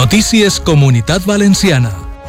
Notícies Comunitat Valenciana.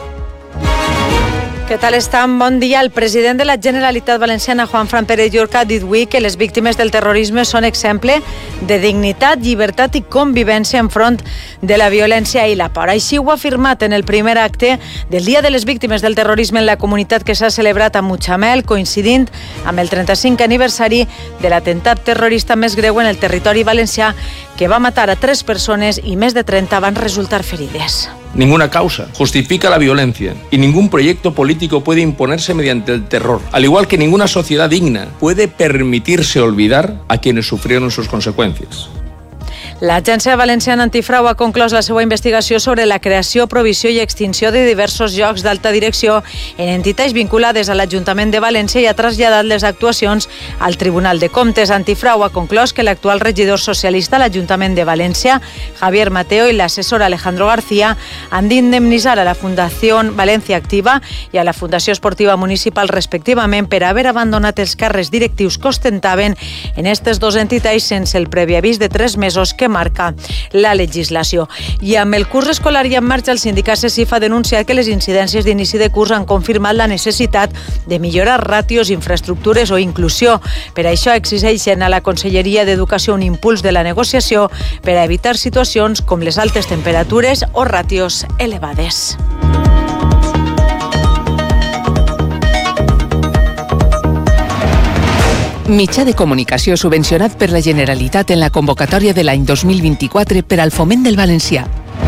Què tal estan? Bon dia. El president de la Generalitat Valenciana, Juanfran Pérez Llorca, ha dit avui que les víctimes del terrorisme són exemple de dignitat, llibertat i convivència enfront de la violència i la por. Així ho ha afirmat en el primer acte del Dia de les Víctimes del Terrorisme en la comunitat que s'ha celebrat a Mutxamel, coincidint amb el 35 aniversari de l'atemptat terrorista més greu en el territori valencià, que va matar a 3 persones y més de 30 van resultar ferides. Ninguna causa justifica la violencia y ningún proyecto político puede imponerse mediante el terror, al igual que ninguna sociedad digna puede permitirse olvidar a quienes sufrieron sus consecuencias. L'Agència Valenciana Antifrau ha conclòs la seva investigació sobre la creació, provisió i extinció de diversos llocs d'alta direcció en entitats vinculades a l'Ajuntament de València i ha traslladat les actuacions al Tribunal de Comptes. Antifrau ha conclòs que l'actual regidor socialista a l'Ajuntament de València, Javier Mateo, i l'assessor Alejandro García han d'indemnitzar a la Fundació València Activa i a la Fundació Esportiva Municipal respectivament per haver abandonat els càrrecs directius que ostentaven en aquestes dues entitats sense el previ avís de 3 mesos que marca la legislació. I amb el curs escolar ja en marxa, el sindicat CESIF ha denunciat que les incidències d'inici de curs han confirmat la necessitat de millorar ràtios, infraestructures o inclusió. Per això exigeixen a la Conselleria d'Educació un impuls de la negociació per a evitar situacions com les altes temperatures o ràtios elevades. Mitjà de comunicació subvencionat per la Generalitat en la convocatòria de l'any 2024 per al foment del valencià.